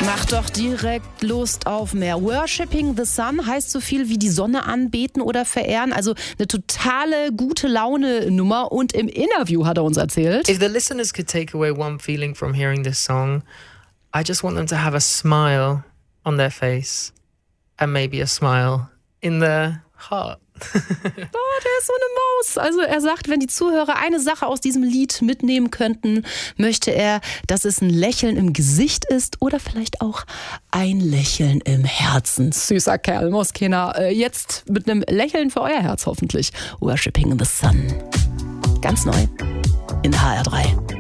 Macht doch direkt Lust auf mehr. Worshipping the Sun heißt so viel wie die Sonne anbeten oder verehren. Also eine totale gute Laune-Nummer. Und im Interview hat er uns erzählt: If the listeners could take away one feeling from hearing this song, I just want them to have a smile on their face and maybe a smile in their heart. Oh, der ist so eine Maus. Also er sagt, wenn die Zuhörer eine Sache aus diesem Lied mitnehmen könnten, möchte er, dass es ein Lächeln im Gesicht ist oder vielleicht auch ein Lächeln im Herzen. Süßer Kerl, Moskena. Jetzt mit einem Lächeln für euer Herz hoffentlich. Worshipping the Sun. Ganz neu in HR3.